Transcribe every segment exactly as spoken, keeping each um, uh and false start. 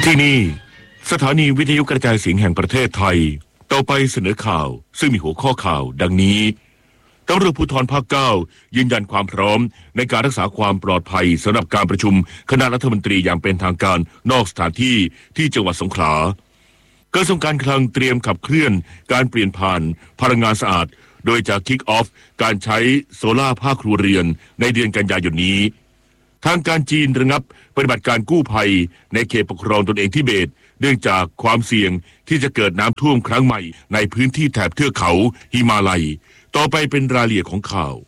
ที่นี่สถานีวิทยุกระจายเสียงแห่งประเทศไทยต่อไปเสนอข่าวซึ่งมีหัวข้อข่าวดังนี้ตำรวจภูธรภาคเก้ายืนยันความพร้อมในการรักษาความปลอดภัยสำหรับการประชุมคณะรัฐมนตรีอย่างเป็นทางการนอกสถานที่ที่จังหวัดสงขลากระทรวงการคลังเตรียมขับเคลื่อนการเปลี่ยนผ่านพลังงานสะอาดโดยจะคิกออฟการใช้โซล่าภาคครัวเรือนในเดือนกันยายนนี้ทางการจีนระงับปฏิบัติการกู้ภัยในเขตปกครองตนเองทิเบตเนื่องจากความเสี่ยงที่จะเกิดน้ำท่วมครั้งใหม่ในพื้นที่แถบเทือกเขาหิมาลัยต่อไปเป็นรายละเอียดของข่าว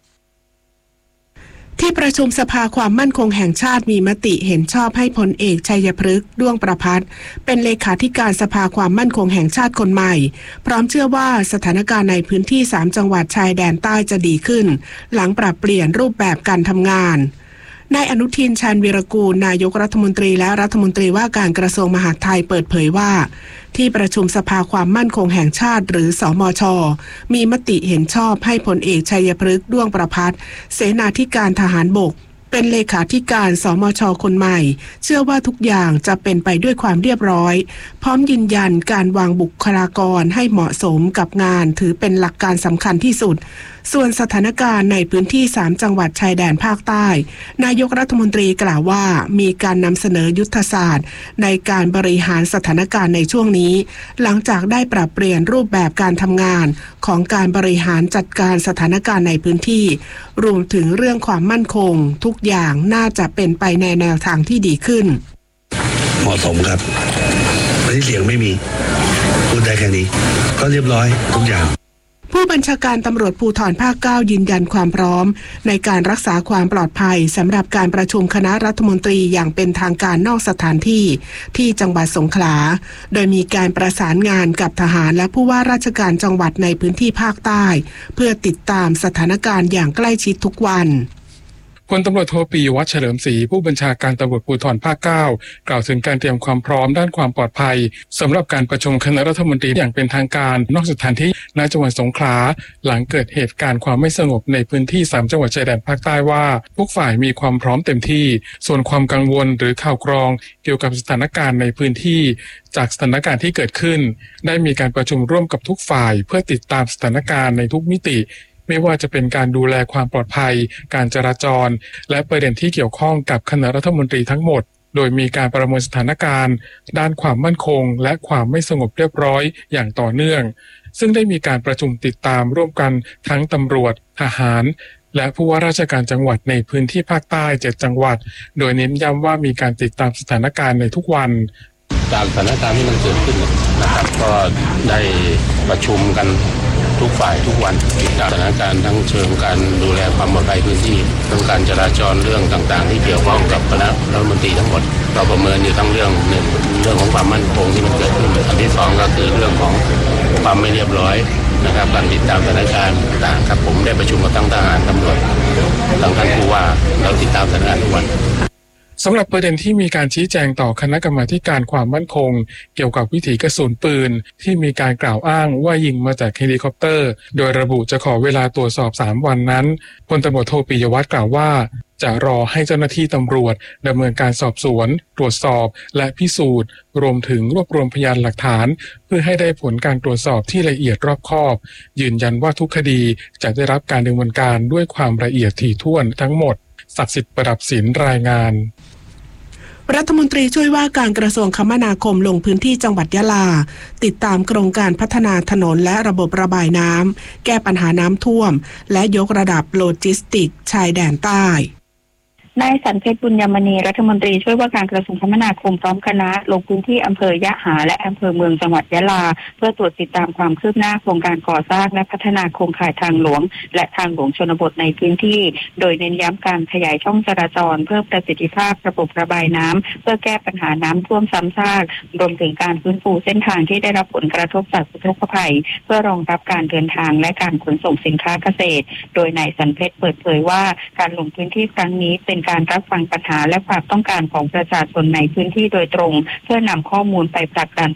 ที่ประชุมสภาความมั่นคงแห่งชาติมีมติเห็นชอบให้พลเอกชัยพฤกษ์ด้วงประภัสเป็นเลขาธิการสภาความมั่นคงแห่งชาติคนใหม่พร้อมเชื่อว่าสถานการณ์ในพื้นที่สามจังหวัดชายแดนใต้จะดีขึ้นหลังปรับเปลี่ยนรูปแบบการทำงานนายอนุทินชาญวีรกูลนายกรัฐมนตรีและรัฐมนตรีว่าการกระทรวงมหาดไทยเปิดเผยว่าที่ประชุมสภาความมั่นคงแห่งชาติหรือสมช.มีมติเห็นชอบให้พลเอกชัยพฤกษ์ด้วงประภัสเสนาธิการทหารบกเป็นเลขาธิการสมช.คนใหม่เชื่อว่าทุกอย่างจะเป็นไปด้วยความเรียบร้อยพร้อมยืนยันการวางบุคลากรให้เหมาะสมกับงานถือเป็นหลักการสำคัญที่สุดส่วนสถานการณ์ในพื้นที่สามจังหวัดชายแดนภาคใต้นายกรัฐมนตรีกล่าวว่ามีการนำเสนอยุทธศาสตร์ในการบริหารสถานการณ์ในช่วงนี้หลังจากได้ปรับเปลี่ยนรูปแบบการทำงานของการบริหารจัดการสถานการณ์ในพื้นที่รวมถึงเรื่องความมั่นคงทุกอย่างน่าจะเป็นไปในแนวทางที่ดีขึ้นเหมาะสมครับไม่ได้เสียงไม่มีพูดได้แค่นี้ก็เรียบร้อยทุกอย่างผู้บัญชาการตำรวจภูธรภาคเก้ายืนยันความพร้อมในการรักษาความปลอดภัยสำหรับการประชุมคณะรัฐมนตรีอย่างเป็นทางการนอกสถานที่ที่จังหวัดสงขลาโดยมีการประสานงานกับทหารและผู้ว่าราชการจังหวัดในพื้นที่ภาคใต้เพื่อติดตามสถานการณ์อย่างใกล้ชิดทุกวันพลตำรวจโทปิยวัฒน์เฉลิมศรีผู้บัญชาการตำรวจภูธรภาคเก้ากล่าวถึงการเตรียมความพร้อมด้านความปลอดภัยสำหรับการประชุมคณะรัฐมนตรีอย่างเป็นทางการนอกสถานที่ณจังหวัดสงขลาหลังเกิดเหตุการณ์ความไม่สงบในพื้นที่สามจังหวัดชายแดนภาคใต้ว่าทุกฝ่ายมีความพร้อมเต็มที่ส่วนความกังวลหรือข่าวกรองเกี่ยวกับสถานการณ์ในพื้นที่จากสถานการณ์ที่เกิดขึ้นได้มีการประชุมร่วมกับทุกฝ่ายเพื่อติดตามสถานการณ์ในทุกมิติไม่ว่าจะเป็นการดูแลความปลอดภัยการจราจรและประเด็นที่เกี่ยวข้องกับคณะรัฐมนตรีทั้งหมดโดยมีการประเมินสถานการณ์ด้านความมั่นคงและความไม่สงบเรียบร้อยอย่างต่อเนื่องซึ่งได้มีการประชุมติดตามร่วมกันทั้งตำรวจทหารและผู้ว่าราชการจังหวัดในพื้นที่ภาคใต้เจ็ดจังหวัดโดยเน้นย้ำว่ามีการติดตามสถานการณ์ในทุกวันตามสถานการณ์ที่มันเกิดขึ้นนะครับก็ได้ประชุมกันทุกฝ่ายทุกวันติดตามสถานการณ์ทั้งเชิงการดูแลความปลอดภัยพื้นที่เรื่องการจราจรเรื่องต่างๆที่เกี่ยวข้องกับคณะรัฐมนตรีทั้งหมดเราประเมินอยู่ทั้งเรื่องหนึ่งเรื่องของความมั่นคงที่มันเกิดขึ้นอันที่สองก็คือเรื่องของความไม่เรียบร้อยนะครับการติดตามสถานการณ์ต่างๆครับผมได้ประชุมกับทั้งทหารตำรวจทั้งท่านผู้ว่าเราติดตามสถานการณ์ทุกวันสำหรับประเด็นที่มีการชี้แจงต่อคณะกรรมาธิการความมั่นคงเกี่ยวกับวิถีกระสุนปืนที่มีการกล่าวอ้างว่ายิงมาจากเฮลิคอปเตอร์โดยระบุจะขอเวลาตรวจสอบสามวันนั้นพลตำรวจโทปิยวัฒน์กล่าวว่าจะรอให้เจ้าหน้าที่ตำรวจดำเนินการสอบสวนตรวจสอบและพิสูจน์รวมถึงรวบรวมพยานหลักฐานเพื่อให้ได้ผลการตรวจสอบที่ละเอียดรอบคอบยืนยันว่าทุกคดีจะได้รับการดำเนินการด้วยความละเอียดถี่ถ้วนทั้งหมดศักดิ์สิทธิ์ประดับศิลป์รายงานรัฐมนตรีช่วยว่าการกระทรวงคมนาคมลงพื้นที่จังหวัดยะลาติดตามโครงการพัฒนาถนนและระบบระบายน้ำแก้ปัญหาน้ำท่วมและยกระดับโลจิสติกชายแดนใต้นายสันเพชรบุญยมณีรัฐมนตรีช่วยว่าการกระทรวงคมนาคมพร้อมคณะลงพื้นที่อำเภอยะหาและอำเภอเมืองจังหวัดยะลาเพื่อตรวจติดตามความคืบหน้าโครงการก่อสร้างและพัฒนาโครงข่ายทางหลวงและทางหลวงชนบทในพื้นที่โดยเน้นย้ำการขยายช่องจราจรเพิ่มประสิทธิภาพระบบระบายน้ำเพื่อแก้ปัญหาน้ำท่วมซ้ำซากรวมถึงการฟื้นฟูเส้นทางที่ได้รับผลกระทบจากอุทกภัยเพื่อรองรับการเดินทางและการขนส่งสินค้าเกษตรโดยนายสันเพชรเปิดเผยว่าการลงพื้นที่ครั้งนี้เป็นการรับฟังปัญหาและความต้องการของประชาชนในพื้นที่โดยตรงเพื่อนำข้อมูลไปผลักดันต่อ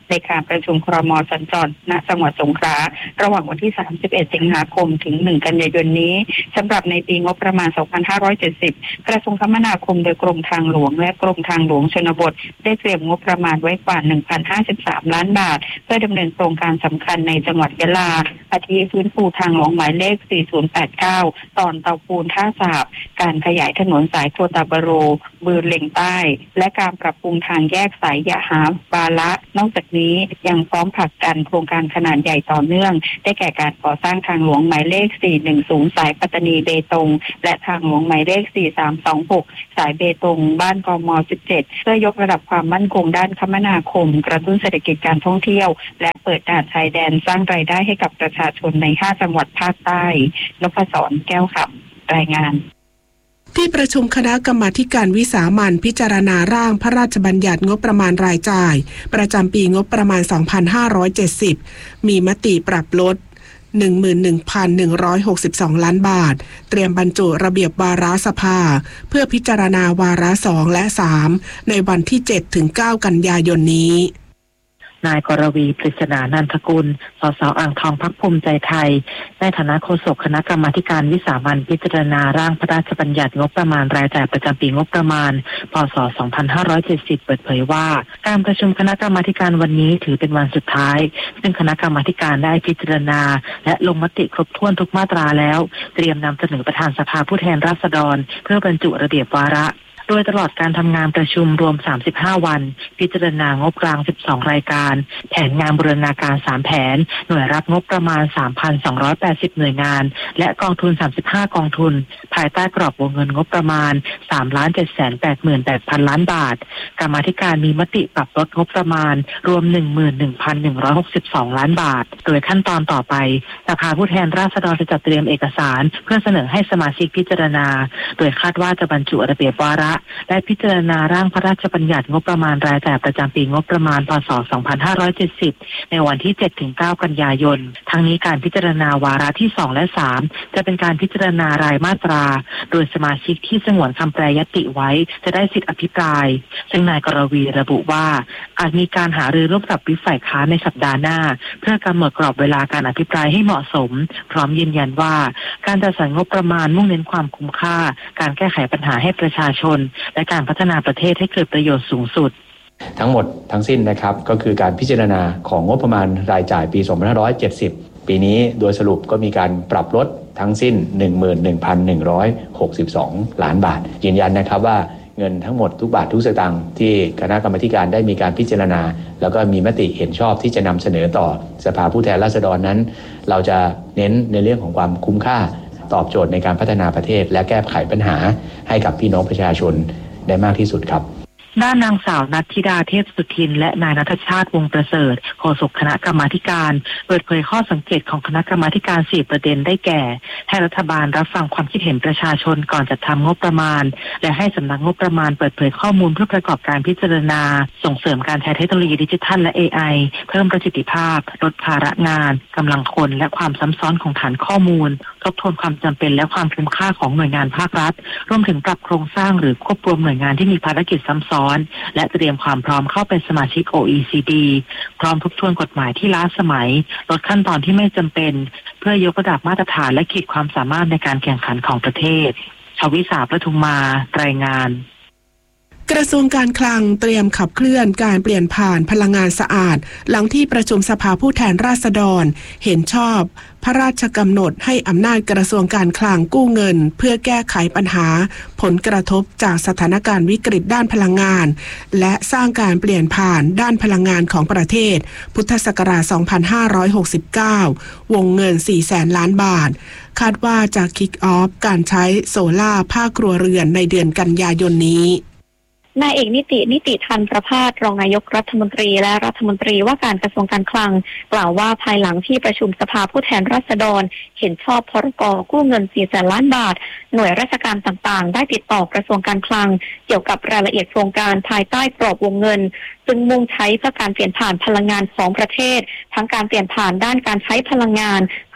ในการประชุมครม.สัญจรณจังหวัดสงขลาระหว่างวันที่สามสิบเอ็ดสิงหาคมถึงหนึ่งกันยายนนี้สำหรับในปีงบประมาณสองพันห้าร้อยเจ็ดสิบกระทรวงคมนาคมโดยกรมทางหลวงและกรมทางหลวงชนบทได้เตรียมงบประมาณไว้กว่า หนึ่งพันห้าสิบสาม ล้านบาทเพื่อดำเนินโครงการสำคัญในจังหวัดยะลาอาทิฟื้นฟูทางหลวงหมายเลขสี่ศูนย์แปดเก้าตอนเตาปูนท่าสาบการขยายถนนสายโคตาบาโรบือเล็งใต้และการปรับปรุงทางแยกสายยะหาบาละนอกจากนี้ยังพร้อมผลักดันโครงการขนาดใหญ่ต่อเนื่องได้แก่การก่อสร้างทางหลวงหมายเลขสี่หนึ่งศูนย์สายปัตตานีเบตงและทางหลวงหมายเลขสี่สามสองหกสายเบตงบ้านกม.สิบเจ็ดเพื่อยกระดับความมั่นคงด้านคมนาคมกระตุ้นเศรษฐกิจการท่องเที่ยวและเปิดด่านชายแดนสร้างรายได้ให้กับประชาชนในห้าจังหวัดภาคใต้นพศรแก้วขำรายงานที่ประชุมคณะกรรมาการวิสามัญพิจารณาร่างพระราชบัญญัติงบประมาณรายจ่ายประจำปีงบประมาณ สองพันห้าร้อยเจ็ดสิบ มีมติปรับลด หนึ่งหมื่นหนึ่งพันหนึ่งร้อยหกสิบสอง ล้านบาทเตรียมบรรจุระเบียบวาระสภาเพื่อพิจารณาวาระสองและสามในวันที่ เจ็ดถึงเก้า กันยายนนี้นายกรวีปริศนานันทกุลสสอ่างทองพรรคภูมิใจไทยในฐานะโฆษกคณะกรรมาการวิสามัญพิจารณาร่างพระราชบัญญัติงบประมาณรายจ่ายประจำปีงบประมาณพ.ศ. สองพันห้าร้อยเจ็ดสิบเปิดเผยว่าการประชุมคณะกรรมาการวันนี้ถือเป็นวันสุดท้ายซึ่งคณะกรรมาการได้พิจารณาและลงมติครบถ้วนทุกมาตราแล้วเตรียมนำเสนอประธานสภาผู้แทนราษฎรเพื่อบรรจุระเบียบวาระโดยตลอดการทำงานประชุมรวมสามสิบห้าวันพิจารณางบกลางสิบสองรายการแผนงานบูรณาการสามแผนหน่วยรับงบประมาณ สามพันสองร้อยแปดสิบ หน่วยงานและกองทุนสามสิบห้ากองทุนภายใต้กรอบวงเงินงบประมาณ สามล้านเจ็ดแสนแปดหมื่นแปดพัน ล้านบาทกรรมาธิการมีมติปรับลดงบประมาณรวม หนึ่งหมื่นหนึ่งพันหนึ่งร้อยหกสิบสอง ล้านบาทโดยขั้นตอนต่อไปสภาผู้แทนราษฎรจะจัดเตรียมเอกสารเพื่อเสนอให้สมาชิกพิจารณาโดยคาดว่าจะบรรจุระเบียบวาระและพิจารณาร่างพระราชบัญญัติงบประมาณรายจ่ายประจำปีงบประมาณพ.ศ. สองพันห้าร้อยเจ็ดสิบในวันที่ เจ็ดถึงเก้า กันยายนทั้งนี้การพิจารณาวาระที่สองและสามจะเป็นการพิจารณารายมาตราโดยสมาชิกที่สงวนคำแปรยติไว้จะได้สิทธิอภิปรายซึ่งนายกรวีระบุว่าอาจมีการหารือร่วมกับวิปฝ่ายค้านในสัปดาห์หน้าเพื่อกำหนดกรอบเวลาการอภิปรายให้เหมาะสมพร้อมยืนยันว่าการจัดสรรงบประมาณมุ่งเน้นความคุ้มค่าการแก้ไขปัญหาให้ประชาชนและการพัฒนาประเทศให้เกิดประโยชน์สูงสุดทั้งหมดทั้งสิ้นนะครับก็คือการพิจารณาของงบประมาณรายจ่ายปีสองพันห้าร้อยเจ็ดสิบปีนี้โดยสรุปก็มีการปรับลดทั้งสิ้น หนึ่งหมื่นหนึ่งพันหนึ่งร้อยหกสิบสอง ล้านบาทยืนยันนะครับว่าเงินทั้งหมดทุกบาททุกสตางค์ที่คณะกรรมาการได้มีการพิจารณาแล้วก็มีมติเห็นชอบที่จะนำเสนอต่อสภาผู้แทนราษฎรนั้นเราจะเน้นในเรื่องของความคุ้มค่าตอบโจทย์ในการพัฒนาประเทศและแก้ไขปัญหาให้กับพี่น้องประชาชนได้มากที่สุดครับด้านนางสาวนัทธิดาเทพสุทินและนายณัฐชาติวงศ์ประเสริฐโฆษกคณะกรรมาการเปิดเผยข้อสังเกตของคณะกรรมาการสี่ประเด็นได้แก่ให้รัฐบาลรับฟังความคิดเห็นประชาชนก่อนจัดทำงบประมาณและให้สำนักงบประมาณเปิดเผยข้อมูลเพื่อประกอบการพิจารณาส่งเสริมการใช้เทคโนโลยีดิจิทัลและ เอ ไอ เพิ่มประสิทธิภาพลดภาระงานกำลังคนและความซ้ำซ้อนของฐานข้อมูลทบทวนความจำเป็นและความคุ้มค่าของหน่วยงานภาครัฐรวมถึงปรับโครงสร้างหรือควบรวมหน่วยงานที่มีภารกิจซ้ำซ้อนและเตรียมความพร้อมเข้าเป็นสมาชิก โอ อี ซี ดี พร้อมทบทวนกฎหมายที่ล้าสมัยลดขั้นตอนที่ไม่จำเป็นเพื่อยกระดับมาตรฐานและขีดความสามารถในการแข่งขันของประเทศชวิสาประทุมมารายงานกระทรวงการคลังเตรียมขับเคลื่อนการเปลี่ยนผ่านพลังงานสะอาดหลังที่ประชุมสภาผู้แทนราษฎรเห็นชอบพระราชกำหนดให้อำนาจกระทรวงการคลังกู้เงินเพื่อแก้ไขปัญหาผลกระทบจากสถานการณ์วิกฤตด้านพลังงานและสร้างการเปลี่ยนผ่านด้านพลังงานของประเทศพุทธศักราช สองพันห้าร้อยหกสิบเก้า วงเงิน สี่แสน ล้านบาทคาดว่าจะคิกออฟการใช้โซล่าภาคครัวเรือนในเดือนกันยายนนี้นายเอกนิตินิติธันประภาสรองนายกรัฐมนตรีและรัฐมนตรีว่าการกระทรวงการคลังกล่าวว่าภายหลังที่ประชุมสภาผู้แทนราษฎรเห็นชอบพรก.กู้เงิน สี่แสน ล้านบาทหน่วยราชการต่างๆได้ติดต่อกระทรวงการคลังเกี่ยวกับรายละเอียดโครงการภายใต้กรอบวงเงินซึ่งมุ่งใช้เพื่อการเปลี่ยนผ่านพลังงานของประเทศทั้งการเปลี่ยนผ่านด้านการใช้พลังงาน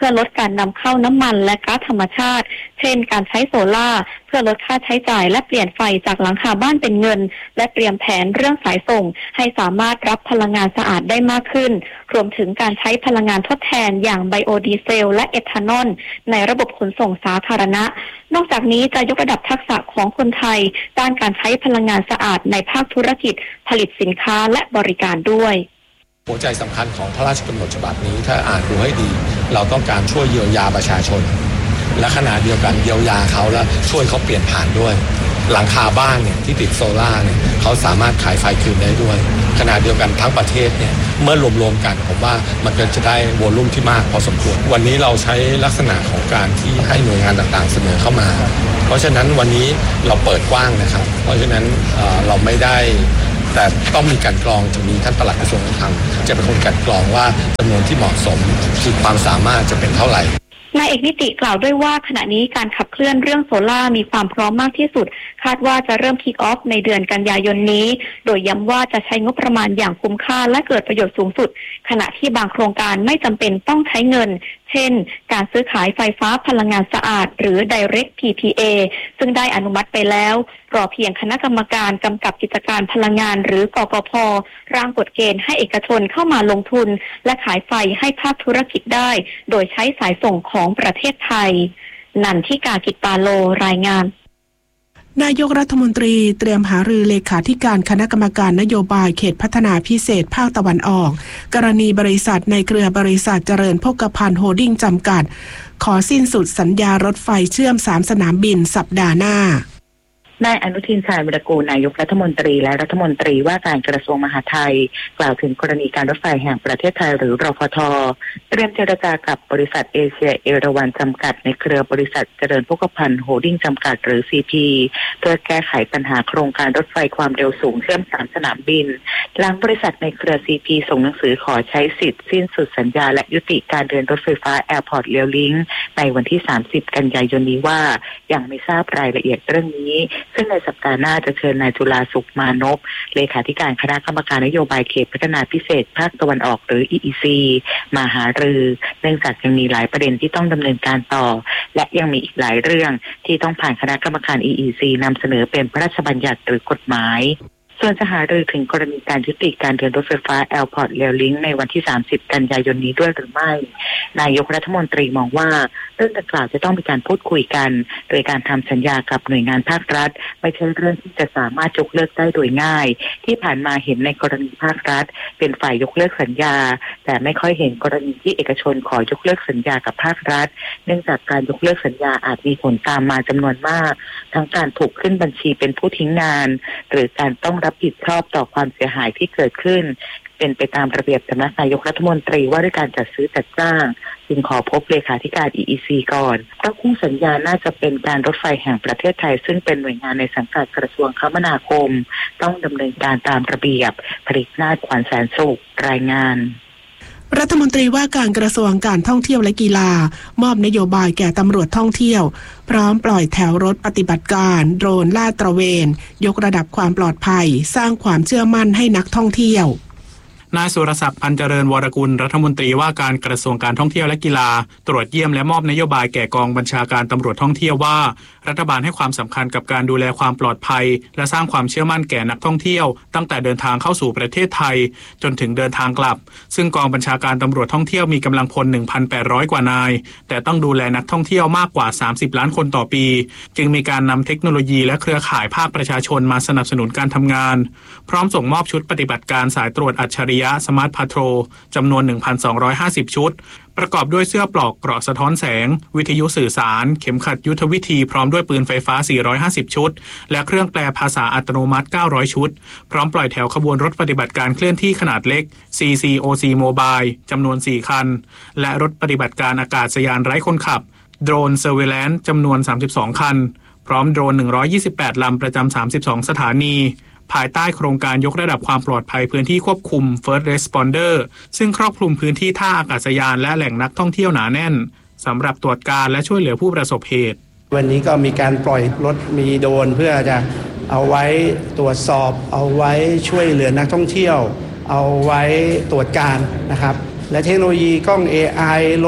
พื่อลดการนำเข้าน้ำมันและก๊าซธรรมชาติเช่นการใช้โซล่าเพื่อลดค่าใช้จ่ายและเปลี่ยนไฟจากหลังคาบ้านเป็นเงินและเตรียมแผนเรื่องสายส่งให้สามารถรับพลังงานสะอาดได้มากขึ้นรวมถึงการใช้พลังงานทดแทนอย่างไบโอดีเซลและเอทานอลในระบบขนส่งสาธารณะนอกจากนี้จะยกระดับทักษะของคนไทยด้านการใช้พลังงานสะอาดในภาคธุรกิจผลิตสินค้าและบริการด้วยหัวใจสำคัญของพระราชกำหนดฉบับนี้ถ้าอ่านดูให้ดีเราต้องการช่วยเยียวยาประชาชนและขณะเดียวกันเยียวยาเขาและช่วยเขาเปลี่ยนผ่านด้วยหลังคาบ้านเนี่ยที่ติดโซล่าเนี่ยเขาสามารถขายไฟคืนได้ด้วยขณะเดียวกันทั้งประเทศเนี่ยเมื่อรวมๆกันผมว่ามันก็จะได้วอลลุ่มที่มากพอสมควรวันนี้เราใช้ลักษณะของการที่ให้หน่วยงานต่างๆเสนอเข้ามาเพราะฉะนั้นวันนี้เราเปิดกว้างนะครับเพราะฉะนั้นเราไม่ได้แต่ต้องมีการกรองจะมีท่านปลัดกระทรวงการคลังจะเป็นคนการกรองว่าจำนวนที่เหมาะสมขีดความสามารถจะเป็นเท่าไหร่นายเอกนิติกล่าวด้วยว่าขณะนี้การขับเคลื่อนเรื่องโซล่ามีความพร้อมมากที่สุดคาดว่าจะเริ่มคิกออฟในเดือนกันยายนนี้โดยย้ำว่าจะใช้งบประมาณอย่างคุ้มค่าและเกิดประโยชน์สูงสุดขณะที่บางโครงการไม่จำเป็นต้องใช้เงินเช่นการซื้อขายไฟฟ้าพลังงานสะอาดหรือ Direct พี พี เอ ซึ่งได้อนุมัติไปแล้วรอเพียงคณะกรรมการกำกับกิจการพลังงานหรือกกพ.ร่างกฎเกณฑ์ให้เอกชนเข้ามาลงทุนและขายไฟให้ภาคธุรกิจได้โดยใช้สายส่งของประเทศไทยนันทิกากิตปาโลรายงานนายกรัฐมนตรีเตรียมหารือเลขาธิการคณะกรรมการนโยบายเขตพัฒนาพิเศษภาคตะวันออกกรณีบริษัทในเครือบริษัทเจริญโภคภัณฑ์โฮลดิ้งจำกัดขอสิ้นสุดสัญญารถไฟเชื่อมสามสนามบินสัปดาห์หน้านายอนุทินชาญวิรากูลนายกรัฐมนตรีและรัฐมนตรีว่าการกระทรวงมหาดไทยกล่าวถึงกรณีการรถไฟแห่งประเทศไทยหรือรฟท.เตรียมเจรจากับบริษัทเอเชียเอราวัณจำกัดในเครือบริษัทเจริญโภคภัณฑ์โฮลดิ้งจำกัดหรือ ซี พี เพื่อแก้ไขปัญหาโครงการรถไฟความเร็วสูงเชื่อมสามสนามบินหลังบริษัทในเครือ ซี พี ส่งหนังสือขอใช้สิทธิ์สิ้นสุดสัญญาและยุติการเดินรถไฟฟ้าแอร์พอร์ตเรียวลิงก์ในวันที่สามสิบกันยายนนี้ว่ายังไม่ทราบรายละเอียดเรื่องนี้ซึ่งในสัปดาห์หน้าจะเชิญนายจุฬาสุขมานพเลขาธิการคณะกรรมการนโยบายเขตพัฒนาพิเศษภาคตะวันออกหรือ อี อี ซี มาหารือเนื่องจากยังมีหลายประเด็นที่ต้องดำเนินการต่อและยังมีอีกหลายเรื่องที่ต้องผ่านคณะกรรมการ อี อี ซี นำเสนอเป็นพระราชบัญญัติหรือกฎหมายส่วนจะหารือถึงกรณีการยุติการเดินรถไฟฟ้าแอร์พอร์ตเรลลิงก์ในวันที่สามสิบกันยายนนี้ด้วยหรือไม่นายกรัฐมนตรีมองว่าเรื่องดังกล่าวจะต้องมีการพูดคุยกันโดยการทำสัญญากับหน่วยงานภาครัฐไม่ใช่เรื่องที่จะสามารถยกเลิกได้โดยง่ายที่ผ่านมาเห็นในกรณีภาครัฐเป็นฝ่ายยกเลิกสัญญาแต่ไม่ค่อยเห็นกรณีที่เอกชนขอยกเลิกสัญญากับภาครัฐเนื่องจากการยกเลิกสัญญาอาจมีผลตามมาจำนวนมากทั้งการถูกขึ้นบัญชีเป็นผู้ทิ้งงานหรือการต้องรับผิดชอบต่อความเสียหายที่เกิดขึ้นเป็นไปตามระเบียบสำนักนายกรัฐมนตรีว่าด้วยการจัดซื้อจัดจ้างจึงขอพบเลขาธิการ อี อี ซี ก่อนเพราะคู่สัญญาน่าจะเป็นการรถไฟแห่งประเทศไทยซึ่งเป็นหน่วยงานในสังกัดกระทรวงคมนาคมต้องดำเนินการตามระเบียบผลิตนาถขวัญแสนสุขรายงานรัฐมนตรีว่าการกระทรวงการท่องเที่ยวและกีฬามอบนโยบายแก่ตำรวจท่องเที่ยวพร้อมปล่อยแถวรถปฏิบัติการโดรนลาดตระเวนยกระดับความปลอดภัยสร้างความเชื่อมั่นให้นักท่องเที่ยวนายสุรศักดิ์พันเจริญวรกุลรัฐมนตรีว่าการกระทรวงการท่องเที่ยวและกีฬาตรวจเยี่ยมและมอบนโยบายแก่กองบัญชาการตำรวจท่องเที่ยวว่ารัฐบาลให้ความสำคัญกับการดูแลความปลอดภัยและสร้างความเชื่อมั่นแก่นักท่องเที่ยวตั้งแต่เดินทางเข้าสู่ประเทศไทยจนถึงเดินทางกลับซึ่งกองบัญชาการตำรวจท่องเที่ยวมีกำลังพล หนึ่งพันแปดร้อย กว่านายแต่ต้องดูแลนักท่องเที่ยวมากกว่าสามสิบล้านคนต่อปีจึงมีการนำเทคโนโลยีและเครือข่ายภาคประชาชนมาสนับสนุนการทำงานพร้อมส่งมอบชุดปฏิบัติการสายตรวจอัจฉริยะสมาร์ทพาโทรจำนวน หนึ่งพันสองร้อยห้าสิบ ชุดประกอบด้วยเสื้อปลอกเกราะสะท้อนแสงวิทยุสื่อสารเข็มขัดยุทธวิธีพร้อมด้วยปืนไฟฟ้าสี่ร้อยห้าสิบชุดและเครื่องแปลภาษาอัตโนมัติเก้าร้อยชุดพร้อมปล่อยแถวขบวนรถปฏิบัติการเคลื่อนที่ขนาดเล็ก ซี ซี โอ ซี Mobile จำนวนสี่คันและรถปฏิบัติการอากาศยานไร้คนขับโดรน Surveillance จำนวนสามสิบสองคันพร้อมโดรนหนึ่งร้อยยี่สิบแปดลำประจำสามสิบสองสถานีภายใต้โครงการยกระดับความปลอดภัยพื้นที่ควบคุม First Responder ซึ่งครอบคลุมพื้นที่ท่าอากาศยานและแหล่งนักท่องเที่ยวหนาแน่นสำหรับตรวจการและช่วยเหลือผู้ประสบเหตุวันนี้ก็มีการปล่อยรถมีโดรนเพื่อจะเอาไว้ตรวจสอบเอาไว้ช่วยเหลือนักท่องเที่ยวเอาไว้ตรวจการนะครับและเทคโนโลยีกล้อง เอ ไอ รถ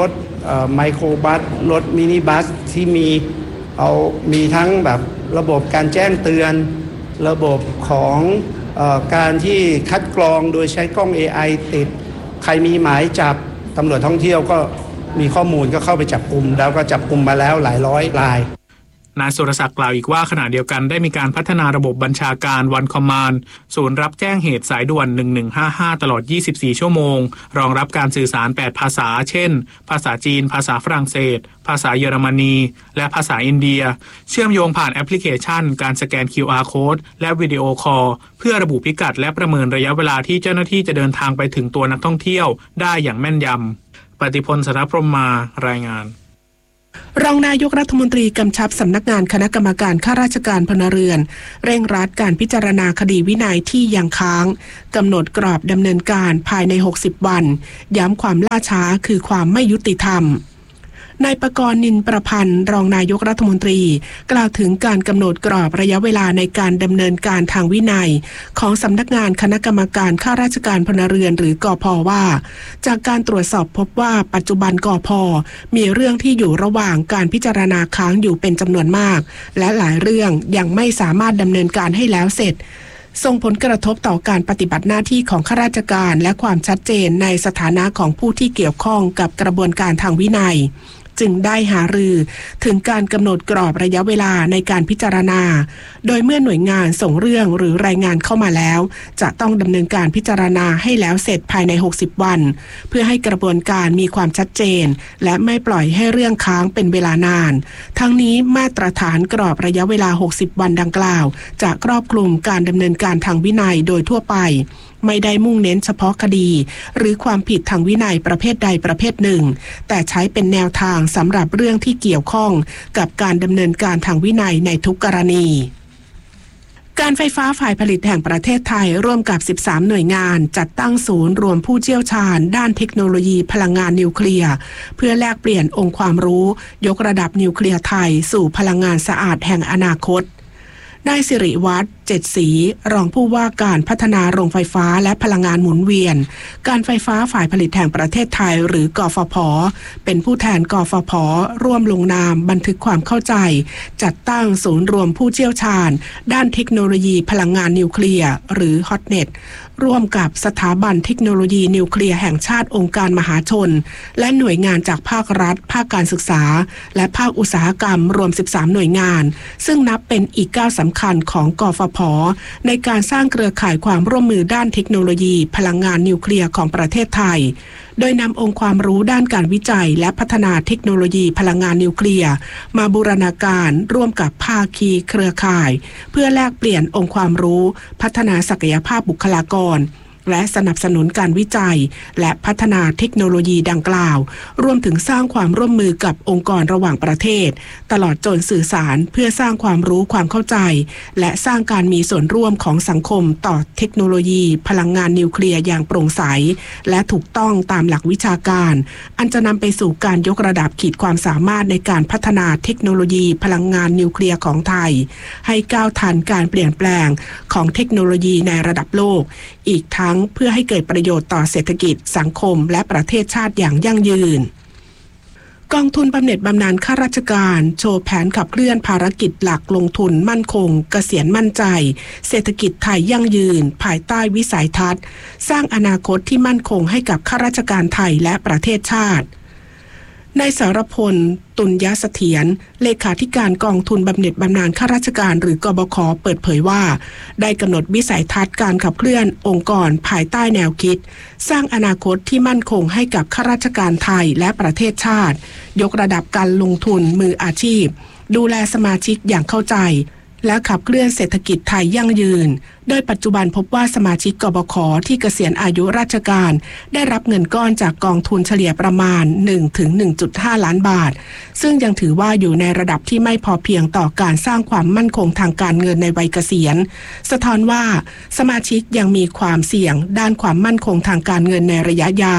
ไมโครบัสรถมินิบัสที่มีเอามีทั้งแบบระบบการแจ้งเตือนระบบของเอ่อการที่คัดกรองโดยใช้กล้อง เอ ไอ ติดใครมีหมายจับตำรวจท่องเที่ยวก็มีข้อมูลก็เข้าไปจับกุมแล้วก็จับกุมมาแล้วหลายร้อยรายนายสุรศักดิ์กล่าวอีกว่าขณะเดียวกันได้มีการพัฒนาระบบบัญชาการ One Command ศูนย์รับแจ้งเหตุสายด่วนหนึ่งหนึ่งห้าห้าตลอดยี่สิบสี่ชั่วโมงรองรับการสื่อสารแปดภาษาเช่นภาษาจีนภาษาฝรั่งเศสภาษาเยอรมนีและภาษาอินเดียเชื่อมโยงผ่านแอปพลิเคชันการสแกน คิว อาร์ Code และวิดีโอคอลเพื่อระบุพิกัดและประเมินระยะเวลาที่เจ้าหน้าที่จะเดินทางไปถึงตัวนักท่องเที่ยวได้อย่างแม่นยำปฏิพล สรพรหมมารายงานรองนายกรัฐมนตรีกำชับสำนักงานคณะกรรมการข้าราชการพลเรือนเร่งรัดการพิจารณาคดีวินัยที่ยังค้างกำหนดกรอบดำเนินการภายในหกสิบวันย้ำความล่าช้าคือความไม่ยุติธรรมนายประกรณ์ นินประพันธ์รองนายกรัฐมนตรีกล่าวถึงการกำหนดกรอบระยะเวลาในการดำเนินการทางวินัยของสำนักงานคณะกรรมการข้าราชการพลเรือนหรือกพ.ว่าจากการตรวจสอบพบว่าปัจจุบันกพ.มีเรื่องที่อยู่ระหว่างการพิจารณาค้างอยู่เป็นจำนวนมากและหลายเรื่องยังไม่สามารถดำเนินการให้แล้วเสร็จส่งผลกระทบต่อการปฏิบัติหน้าที่ของข้าราชการและความชัดเจนในสถานะของผู้ที่เกี่ยวข้องกับกระบวนการทางวินัยจึงได้หารือถึงการกำหนดกรอบระยะเวลาในการพิจารณาโดยเมื่อหน่วยงานส่งเรื่องหรือรายงานเข้ามาแล้วจะต้องดำเนินการพิจารณาให้แล้วเสร็จภายในหกสิบวันเพื่อให้กระบวนการมีความชัดเจนและไม่ปล่อยให้เรื่องค้างเป็นเวลานานทั้งนี้มาตรฐานกรอบระยะเวลาหกสิบวันดังกล่าวจะครอบคลุมการดำเนินการทางวินัยโดยทั่วไปไม่ได้มุ่งเน้นเฉพาะคดีหรือความผิดทางวินัยประเภทใดประเภทหนึ่งแต่ใช้เป็นแนวทางสำหรับเรื่องที่เกี่ยวข้องกับการดำเนินการทางวินัยในทุกกรณีการไฟฟ้าฝ่ายผลิตแห่งประเทศไทยร่วมกับสิบสามหน่วยงานจัดตั้งศูนย์รวมผู้เชี่ยวชาญด้านเทคโนโลยีพลังงานนิวเคลียร์เพื่อแลกเปลี่ยนองค์ความรู้ยกระดับนิวเคลียร์ไทยสู่พลังงานสะอาดแห่งอนาคตนายสิริวัฒน์เจ็ดศรีรองผู้ว่าการพัฒนาโรงไฟฟ้าและพลังงานหมุนเวียนการไฟฟ้าฝ่ายผลิตแห่งประเทศไทยหรือกฟผ.เป็นผู้แทนกฟผ.ร่วมลงนามบันทึกความเข้าใจจัดตั้งศูนย์รวมผู้เชี่ยวชาญด้านเทคโนโลยีพลังงานนิวเคลียร์หรือ ฮอตเน็ต ร่วมกับสถาบันเทคโนโลยีนิวเคลียร์แห่งชาติองค์การมหาชนและหน่วยงานจากภาครัฐภาคการศึกษาและภาคอุตสาหกรรมรวมสิบสามหน่วยงานซึ่งนับเป็นอีกก้าวสำคัญของกฟผ.ในการสร้างเครือข่ายความร่วมมือด้านเทคโนโลยีพลังงานนิวเคลียร์ของประเทศไทยโดยนำองค์ความรู้ด้านการวิจัยและพัฒนาเทคโนโลยีพลังงานนิวเคลียร์มาบูรณาการร่วมกับภาคีเครือข่ายเพื่อแลกเปลี่ยนองค์ความรู้พัฒนาศักยภาพบุคลากรและสนับสนุนการวิจัยและพัฒนาเทคโนโลยีดังกล่าวรวมถึงสร้างความร่วมมือกับองค์กรระหว่างประเทศตลอดจนสื่อสารเพื่อสร้างความรู้ความเข้าใจและสร้างการมีส่วนร่วมของสังคมต่อเทคโนโลยีพลังงานนิวเคลียร์อย่างโปร่งใสและถูกต้องตามหลักวิชาการอันจะนำไปสู่การยกระดับขีดความสามารถในการพัฒนาเทคโนโลยีพลังงานนิวเคลียร์ของไทยให้ก้าวทันการเปลี่ยนแปลงของเทคโนโลยีในระดับโลกอีกทั้งเพื่อให้เกิดประโยชน์ต่อเศรษฐกิจสังคมและประเทศชาติอย่างยั่งยืนกองทุนบำเหน็จบำนาญข้าราชการโชว์แผนขับเคลื่อนภารกิจหลักลงทุนมั่นคงเกษียณมั่นใจเศรษฐกิจไทยยั่งยืนภายใต้วิสัยทัศน์สร้างอนาคตที่มั่นคงให้กับข้าราชการไทยและประเทศชาตินายสรพล ตุลยเสถียรเลขาธิการกองทุนบำเหน็จบำนาญข้าราชการหรือกบข.เปิดเผยว่าได้กำหนดวิสัยทัศน์การขับเคลื่อนองค์กรภายใต้แนวคิดสร้างอนาคตที่มั่นคงให้กับข้าราชการไทยและประเทศชาติยกระดับการลงทุนมืออาชีพดูแลสมาชิกอย่างเข้าใจและขับเคลื่อนเศรษฐกิจไทยยั่งยืนโดยปัจจุบันพบว่าสมาชิกกบข.ที่เกษียณอายุราชการได้รับเงินก้อนจากกองทุนเฉลี่ยประมาณ หนึ่งถึงหนึ่งจุดห้า ล้านบาทซึ่งยังถือว่าอยู่ในระดับที่ไม่พอเพียงต่อการสร้างความมั่นคงทางการเงินในวัยเกษียณสะท้อนว่าสมาชิกยังมีความเสี่ยงด้านความมั่นคงทางการเงินในระยะยาว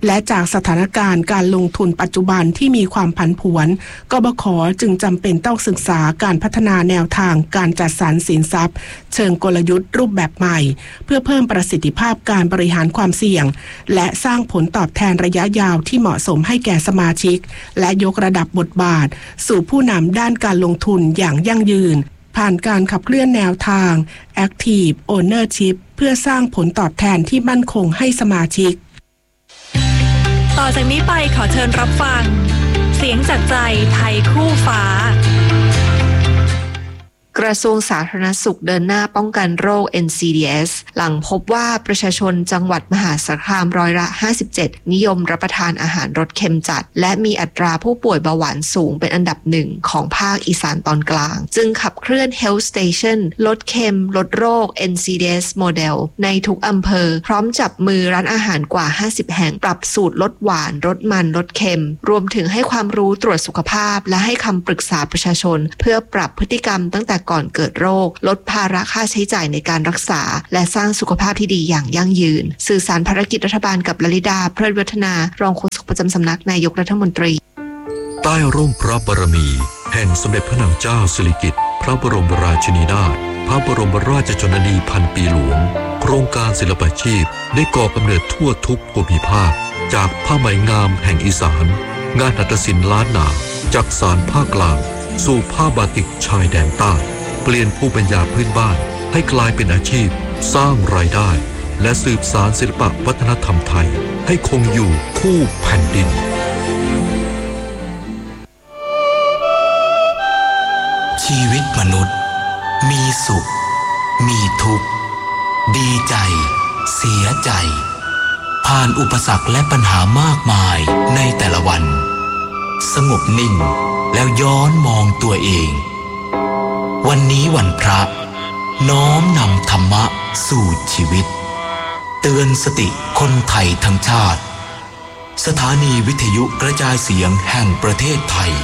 และจากสถานการณ์การลงทุนปัจจุบันที่มีความผันผวนกบข.จึงจำเป็นต้องศึกษาการพัฒนาแนวทางการจัดสรรสินทรัพย์เชิงกลยุทธ์รูปแบบใหม่เพื่อเพิ่มประสิทธิภาพการบริหารความเสี่ยงและสร้างผลตอบแทนระยะยาวที่เหมาะสมให้แก่สมาชิกและยกระดับบทบาทสู่ผู้นำด้านการลงทุนอย่างยั่งยืนผ่านการขับเคลื่อนแนวทาง Active Ownership เพื่อสร้างผลตอบแทนที่มั่นคงให้สมาชิกต่อจากนี้ไปขอเชิญรับฟังเสียงจากใจไทยคู่ฟ้ากระทรวงสาธารณสุขเดินหน้าป้องกันโรค เอ็น ซี ดี เอส หลังพบว่าประชาชนจังหวัดมหาสารคามร้อยละห้าสิบเจ็ดนิยมรับประทานอาหารรสเค็มจัดและมีอัตราผู้ป่วยเบาหวานสูงเป็นอันดับหนึ่งของภาคอีสานตอนกลางจึงขับเคลื่อน Health Station ลดเค็มลดโรค เอ็น ซี ดี เอส โมเดลในทุกอำเภอพร้อมจับมือร้านอาหารกว่าห้าสิบแห่งปรับสูตรลดหวานลดมันลดเค็มรวมถึงให้ความรู้ตรวจสุขภาพและให้คำปรึกษาประชาชนเพื่อปรับพฤติกรรมตั้งแต่ก่อนเกิดโรคลดภาระค่าใช้จ่ายในการรักษาและสร้างสุขภาพที่ดีอย่างยั่งยืนสื่อสารภารกิจรัฐบาลกับลลิดาเพลิดวัฒนารองโฆษกประจำสำนักนายกรัฐมนตรีใต้ร่มพระบารมีแห่งสมเด็จพระนางเจ้าสิริกิติ์พระบรมราชินีนาถพระบรมราชชนนีพันปีหลวงโครงการศิลปาชีพได้ก่อกำเนิดทั่วทุกภูมิภาคจากผ้าไหมงามแห่งอีสานงานหัตถศิลป์ล้านนาจากสานภาคกลางสู่ผ้าบาติกชายแดนใต้เปลี่ยนภูมิปัญญาพื้นบ้านให้กลายเป็นอาชีพสร้างรายได้และสืบสานศิลปวัฒนธรรมไทยให้คงอยู่คู่แผ่นดินชีวิตมนุษย์มีสุขมีทุกข์ดีใจเสียใจผ่านอุปสรรคและปัญหามากมายในแต่ละวันสงบนิ่งแล้วย้อนมองตัวเองวันนี้วันพระน้อมนำธรรมะสู่ชีวิตเตือนสติคนไทยทั้งชาติสถานีวิทยุกระจายเสียงแห่งประเทศไทย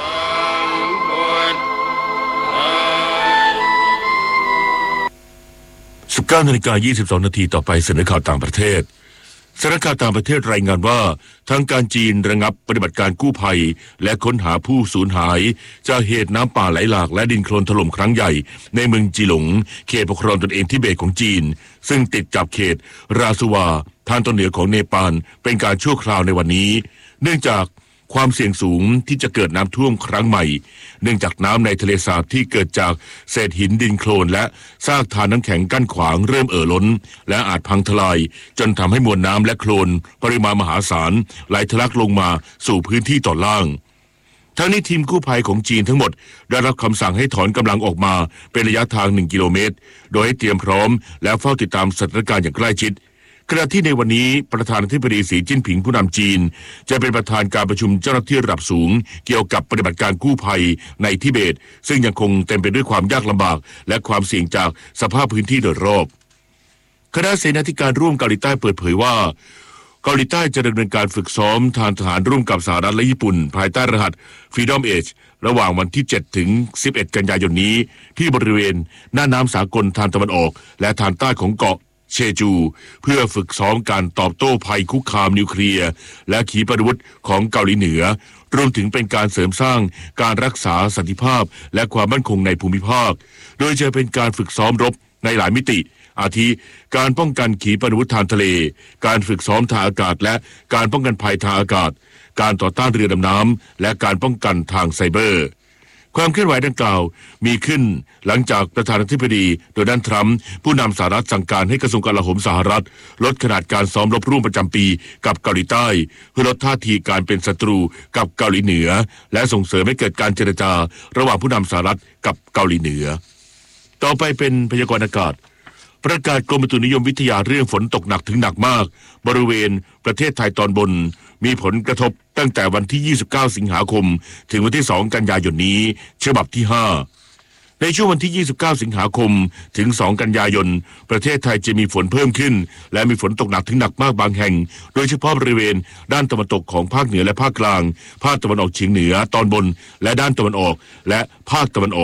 สิบเก้านาฬิกายี่สิบสองนาทีต่อไปเสนอข่าวต่างประเทศสถานการณ์ต่างประเทศรายงานว่าทางการจีนระงับปฏิบัติการกู้ภัยและค้นหาผู้สูญหายจากเหตุน้ำป่าไหลหลากและดินโคลนถล่มครั้งใหญ่ในเมืองจีหลงเขตปกครองตนเองทิเบตของจีนซึ่งติดกับเขตราสุวาทางตอนเหนือของเนปาลเป็นการชั่วคราวในวันนี้เนื่องจากความเสี่ยงสูงที่จะเกิดน้ำท่วมครั้งใหม่เนื่องจากน้ำในทะเลสาบที่เกิดจากเศษหินดินโคลนและซากธารน้ำแข็งกั้นขวางเริ่มเอ่อล้นและอาจพังทลายจนทำให้มวลน้ำและโคลนปริมาณมหาศาลไหลทะลักลงมาสู่พื้นที่ตอนล่างทั้งนี้ทีมกู้ภัยของจีนทั้งหมดได้รับคำสั่งให้ถอนกำลังออกมาเป็นระยะทางหนึ่งกิโลเมตรโดยให้เตรียมพร้อมและเฝ้าติดตามสถานการณ์อย่างใกล้ชิดขณะที่ในวันนี้ประธานาธิบดีสีจิ้นผิงผู้นำจีนจะเป็นประธานการประชุมเจ้าหน้าที่ระดับสูงเกี่ยวกับปฏิบัติการกู้ภัยในทิเบตซึ่งยังคงเต็มไปด้วยความยากลำบากและความเสี่ยงจากสภาพพื้นที่โดยรอบคณะเสนาธิการร่วมเกาหลีใต้เปิดเผยว่าเกาหลีใต้จะดำเนินการฝึกซ้อมทางทหารร่วมกับสหรัฐและญี่ปุ่นภายใต้รหัส Freedom Age ระหว่างวันที่เจ็ดถึงสิบเอ็ดกันยายนนี้ที่บริเวณหน้าน้ำสากลทางตะวันออกและทางใต้ของเกาะเชจูเพื่อฝึกซ้อมการตอบโต้ภัยคุกคามนิวเคลียร์และขีปนาวุธของเกาหลีเหนือรวมถึงเป็นการเสริมสร้างการรักษาสันติภาพและความมั่นคงในภูมิภาคโดยจะเป็นการฝึกซ้อมรบในหลายมิติอาทิการป้องกันขีปนาวุธทางทะเลการฝึกซ้อมทางอากาศและการป้องกันภัยทางอากาศการต่อต้านเรือดำน้ำและการป้องกันทางไซเบอร์ความเคลื่อนไหวดังกล่าวมีขึ้นหลังจากประธานาธิบดีโดนัลด์ทรัมป์ผู้นำสหรัฐสั่งการให้กระทรวงกลาโหมสหรัฐลดขนาดการซ้อมรบร่วมประจำปีกับเกาหลีใต้เพื่อลดท่าทีการเป็นศัตรูกับเกาหลีเหนือและส่งเสริมให้เกิดการเจรจาระหว่างผู้นำสหรัฐกับเกาหลีเหนือต่อไปเป็นพยากรณ์อากาศประกาศกรมอุตุนิยมวิทยาเรื่องฝนตกหนักถึงหนักมากบริเวณประเทศไทยตอนบนมีผลกระทบตั้งแต่วันที่ยี่สิบเก้าสิงหาคมถึงวันที่สองกันยายนนี้ฉบับที่ห้าในช่วงวันที่ยี่สิบเก้าสิงหาคมถึงสองกันยายนประเทศไทยจะมีฝนเพิ่มขึ้นและมีฝนตกหนักถึงหนักมากบางแห่งโดยเฉพาะบริเวณด้านตะวันตกของภาคเหนือและภาคกลางภาคตะวันออกเฉียงเหนือตอนบนและด้านตะวันออกและภาคตะวันออก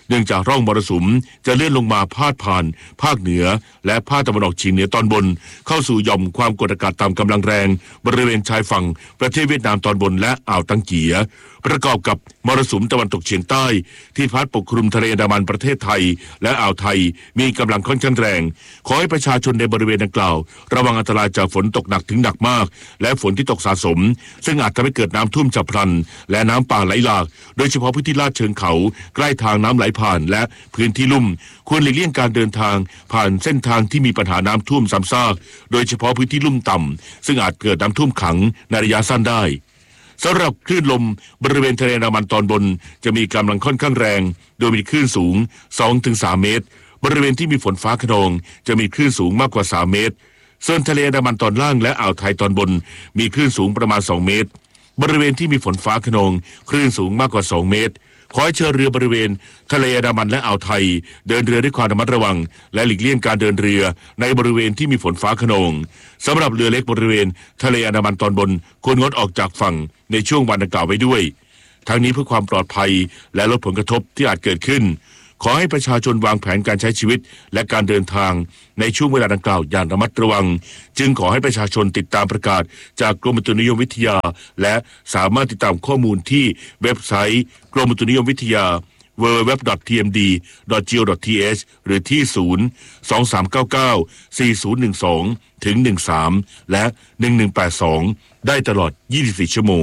เนื่องจากร่องมรสุมจะเลื่อนลงมาพาดผ่านภาคเหนือและภาคตะวันออกเฉียงเหนือตอนบนเข้าสู่หย่อมความกดอากาศต่ำกำลังแรงบริเวณชายฝั่งประเทศเวียดนามตอนบนและอ่าวตังเกียประกอบกับมรสุมตะวันตกเฉียงใต้ที่พัดปกคลุมทะเลอันดามันประเทศไทยและอ่าวไทยมีกำลังค่อนข้างแรงขอให้ประชาชนในบริเวณดังกล่าวระวังอันตรายจากฝนตกหนักถึงหนักมากและฝนที่ตกสะสมซึ่งอาจทำให้เกิดน้ำท่วมฉับพลันและน้ำป่าไหลหลากโดยเฉพาะพื้นที่ลาดเชิงเขาใกล้ทางน้ำไหลผ่านและพื้นที่ลุ่มควรหลีกเลี่ยงการเดินทางผ่านเส้นทางที่มีปัญหาน้ำท่วมซ้ำซากโดยเฉพาะพื้นที่ลุ่มต่ำซึ่งอาจเกิดน้ำท่วมขังในระยะสั้นได้สำหรับคลื่นลมบริเวณทะเลอันดามันตอนบนจะมีกำลังค่อนข้างแรงโดยมีคลื่นสูง สองถึงสาม เมตรบริเวณที่มีฝนฟ้าคะนองจะมีคลื่นสูงมากกว่าสามเมตรส่วนทะเลอันดามันตอนล่างและอ่าวไทยตอนบนมีคลื่นสูงประมาณสองเมตรบริเวณที่มีฝนฟ้าคะนองคลื่นสูงมากกว่าสองเมตรขอให้เชิญเรือบริเวณทะเลอันดามันและอ่าวไทยเดินเรือด้วยความระมัดระวังและหลีกเลี่ยงการเดินเรือในบริเวณที่มีฝนฟ้าคะนองสำหรับเรือเล็กบริเวณทะเลอันดามันตอนบนควรงดออกจากฝั่งในช่วงวันดังกล่าวไว้ด้วยทั้งนี้เพื่อความปลอดภัยและลดผลกระทบที่อาจเกิดขึ้นขอให้ประชาชนวางแผนการใช้ชีวิตและการเดินทางในช่วงเวลาดังกล่าวอย่างระมัดระวังจึงขอให้ประชาชนติดตามประกาศจากกรมอุตุนิยมวิทยาและสามารถติดตามข้อมูลที่เว็บไซต์กรมอุตุนิยมวิทยา ดับเบิลยู ดับเบิลยู ดับเบิลยู ดอท ที เอ็ม ดี ดอท จี โอ ดอท ที เอช หรือที่ศูนย์ สอง สาม เก้า เก้า สี่ ศูนย์ หนึ่ง สอง ถึง หนึ่ง สาม และ หนึ่ง หนึ่ง แปด สองได้ตลอดยี่สิบสี่ชั่วโมง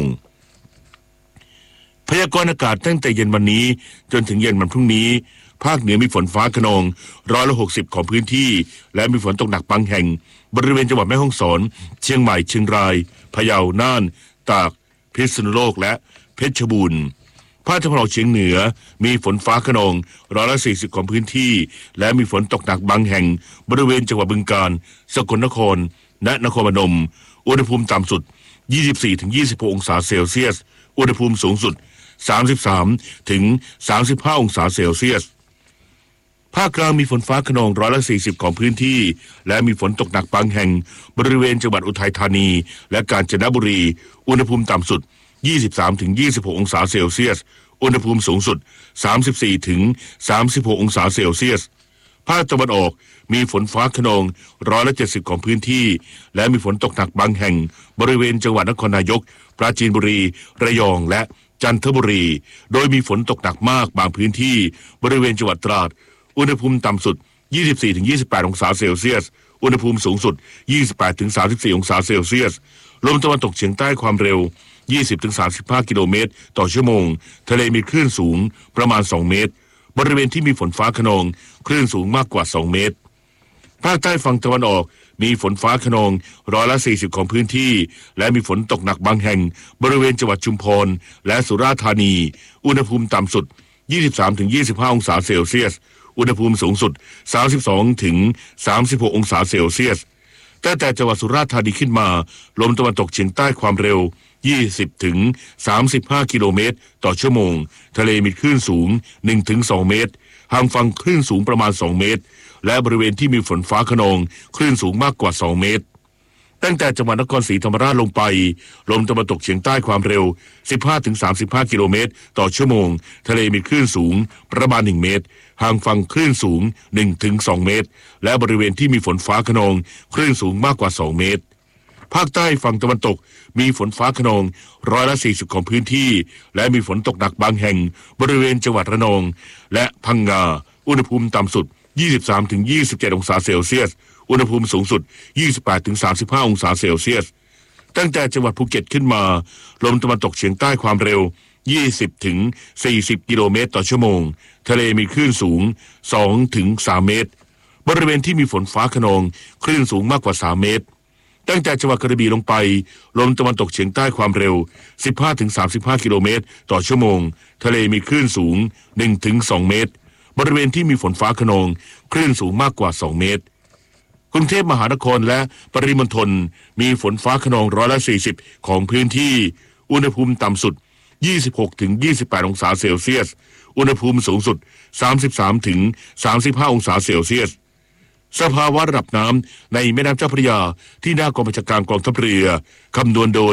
พยากรณ์อากาศตั้งแต่เย็นวันนี้จนถึงเย็นวันพรุ่งนี้ภาคเหนือมีฝนฟ้าคะนองร้อยละหกสิบของพื้นที่และมีฝนตกหนักบางแห่งบริเวณจังหวัดแม่ฮ่องสอนเชียงใหม่เชียงรายพะเยาน่านตากพิษณุโลกและเพชรบูรณ์ภาคตะวันออกเฉียงเหนือมีฝนฟ้าคะนองร้อยละสี่สิบของพื้นที่และมีฝนตกหนักบางแห่งบริเวณจังหวัดบึงกาฬสกลนครและนครพนมอุณหภูมิต่ำสุด ยี่สิบสี่ถึงยี่สิบหก องศาเซลเซียสอุณหภูมิสูงสุด สามสิบสามถึงสามสิบห้า องศาเซลเซียสภาคกลางมีฝนฟ้าคะนองร้อยละสี่สิบของพื้นที่และมีฝนตกหนักบางแห่งบริเวณจังหวัดอุทัยธานีและกาญจนบุรีอุณหภูมิต่ำสุด ยี่สิบสามถึงยี่สิบหก องศาเซลเซียสอุณหภูมิสูงสุด สามสิบสี่ถึงสามสิบหก องศาเซลเซียสภาคตะวันออกมีฝนฟ้าคะนองร้อยละเจ็ดสิบของพื้นที่และมีฝนตกหนักบางแห่งบริเวณจังหวัดนครนายกปราจีนบุรีระยองและจันทบุรีโดยมีฝนตกหนักมากบางพื้นที่บริเวณจังหวัดตราดอุณหภูมิต่ำสุด ยี่สิบสี่ถึงยี่สิบแปด องศาเซลเซียสอุณหภูมิสูงสุด ยี่สิบแปดถึงสามสิบสี่ องศาเซลเซียสลมตะวันตกเฉียงใต้ความเร็ว ยี่สิบถึงสามสิบห้า กิโลเมตรต่อชั่วโมงทะเลมีคลื่นสูงประมาณสองเมตรบริเวณที่มีฝนฟ้าคะนองคลื่นสูงมากกว่าสองเมตรภาคใต้ฝั่งตะวันออกมีฝนฟ้าคะนองร้อยละสี่สิบของพื้นที่และมีฝนตกหนักบางแห่งบริเวณจังหวัดชุมพรและสุราษฎร์ธานีอุณหภูมิต่ำสุด ยี่สิบสามถึงยี่สิบห้า องศาเซลเซียสอุณหภูมิสูงสุด สามสิบสองถึงสามสิบหก องศาเซลเซียสแต่แต่จังหวัดสุราษฎร์ธานีขึ้นมาลมตะวันตกเฉียงใต้ความเร็ว ยี่สิบถึงสามสิบห้า กิโลเมตรต่อชั่วโมงทะเลมีคลื่นสูง หนึ่งถึงสอง เมตรห่างฝั่งคลื่นสูงประมาณสองเมตรและบริเวณที่มีฝนฟ้าคะนองคลื่นสูงมากกว่าสองเมตรตั้งแต่จังหวัดนครศรีธรรมราชลงไปลมตะวันตกเฉียงใต้ความเร็ว สิบห้าถึงสามสิบห้า กิโลเมตรต่อชั่วโมงทะเลมีคลื่นสูงประมาณหนึ่งเมตรห่างฝั่งคลื่นสูง หนึ่งถึงสอง เมตรและบริเวณที่มีฝนฟ้าคะนองคลื่นสูงมากกว่าสองเมตรภาคใต้ฝั่งตะวันตกมีฝนฟ้าคะนองร้อยละสี่สิบของพื้นที่และมีฝนตกหนักบางแห่งบริเวณจังหวัดระนองและพังงาอุณหภูมิต่ำสุด ยี่สิบสามถึงยี่สิบเจ็ด องศาเซลเซียสอุณหภูมิสูงสุด ยี่สิบแปดถึงสามสิบห้า องศาเซลเซียสตั้งแต่จังหวัดภูเก็ตขึ้นมาลมตะวันตกเฉียงใต้ความเร็ว ยี่สิบถึงสี่สิบ กิโลเมตรต่อชั่วโมงทะเลมีคลื่นสูง สองถึงสาม เมตรบริเวณที่มีฝนฟ้าคะนองคลื่นสูงมากกว่าสามเมตรตั้งแต่จังหวัดกระบี่ลงไปลมตะวันตกเฉียงใต้ความเร็ว สิบห้าถึงสามสิบห้า กิโลเมตรต่อชั่วโมงทะเลมีคลื่นสูง หนึ่งถึงสอง เมตรบริเวณที่มีฝนฟ้าคะนองคลื่นสูงมากกว่าสองเมตรกรุงเทพมหานครและปริมณฑลมีฝนฟ้าคะนองร้อยละสี่สิบของพื้นที่อุณหภูมิต่ำสุด ยี่สิบหกถึงยี่สิบแปด องศาเซลเซียสอุณหภูมิสูงสุด สามสิบสามถึงสามสิบห้า องศาเซลเซียสสภาวะระดับน้ำในแม่น้ำเจ้าพระยาที่หน้ากองบัญชาการกองทัพเรือคำนวณโดย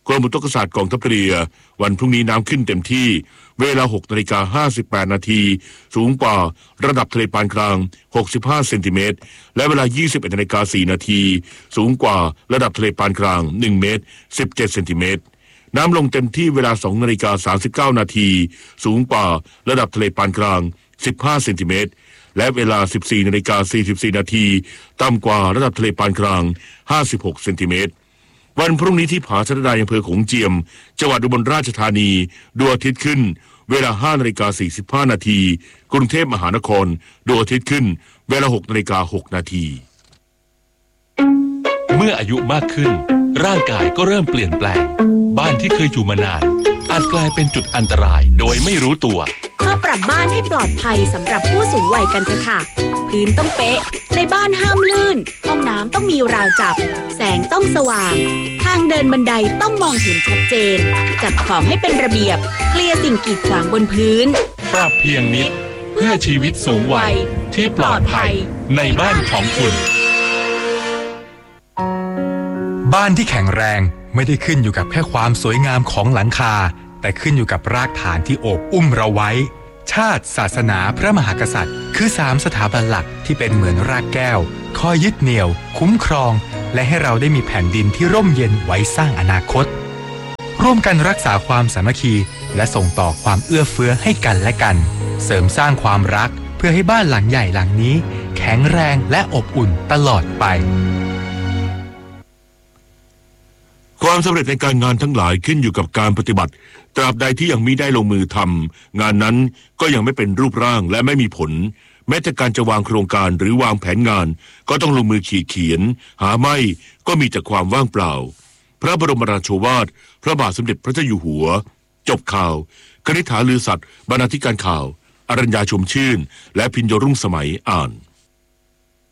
กรมอุตุศาสตร์กองทัพเรือวันพรุ่งนี้น้ำขึ้นเต็มที่เวลา หกนาฬิกาห้าสิบแปดนาทีสูงกว่าระดับทะเลปานกลางหกสิบห้าเซนติเมตรและเวลา ยี่สิบเอ็ดนาฬิกาสี่นาทีสูงกว่าระดับทะเลปานกลางหนึ่งเมตรสิบเจ็ดเซนติเมตรน้ำลงเต็มที่เวลา สองนาฬิกาสามสิบเก้านาทีสูงกว่าระดับทะเลปานกลางสิบห้าเซนติเมตรและเวลา สิบสี่นาฬิกาสี่สิบสี่นาทีต่ำกว่าระดับทะเลปานกลางห้าสิบหกเซนติเมตรวันพรุ่งนี้ที่ผาชะดาอำเภอโขงเจียมจังหวัดอุบลราชธานีดวงอาทิตย์ขึ้นเวลาห้านาฬิกาสี่สิบห้านาทีกรุงเทพมหานครดวงอาทิตย์ขึ้นเวลาหกนาฬิกาหกนาทีเมื่ออายุมากขึ้นร่างกายก็เริ่มเปลี่ยนแปลงบ้านที่เคยอยู่มานานอาจกลายเป็นจุดอันตรายโดยไม่รู้ตัวมาปรับบ้านให้ปลอดภัยสำหรับผู้สูงวัยกันเถอะค่ะพื้นต้องเป๊ะในบ้านห้ามลื่นห้องน้ำต้องมีราวจับแสงต้องสว่างทางเดินบันไดต้องมองเห็นชัดเจนจัดของให้เป็นระเบียบเคลียร์สิ่งกีดขวางบนพื้นปรับเพียงนิดเพื่อชีวิตสูงวัยที่ปลอดภัยในบ้านของคุณบ้านที่แข็งแรงไม่ได้ขึ้นอยู่กับแค่ความสวยงามของหลังคาแต่ขึ้นอยู่กับรากฐานที่โอบอุ้มเราไว้ชาติศาสนาพระมหากษัตริย์คือสามสถาบันหลักที่เป็นเหมือนรากแก้วคอยยึดเหนี่ยวคุ้มครองและให้เราได้มีแผ่นดินที่ร่มเย็นไว้สร้างอนาคตร่วมกันรักษาความสามัคคีและส่งต่อความเอื้อเฟื้อให้กันและกันเสริมสร้างความรักเพื่อให้บ้านหลังใหญ่หลังนี้แข็งแรงและอบอุ่นตลอดไปความสำเร็จในการงานทั้งหลายขึ้นอยู่กับการปฏิบัติตราบใดที่ยังมิได้ลงมือทำงานนั้นก็ยังไม่เป็นรูปร่างและไม่มีผลแม้แต่การจะวางโครงการหรือวางแผนงานก็ต้องลงมือขีดเขียนหาไม่ก็มีแต่ความว่างเปล่าพระบรมราโชวาทพระบาทสมเด็จพระเจ้าอยู่หัวจบข่าวคณิษฐาลือสัตย์บรรณาธิการข่าวอรัญญาชมชื่นและพิญโยรุ่งสมัยอ่าน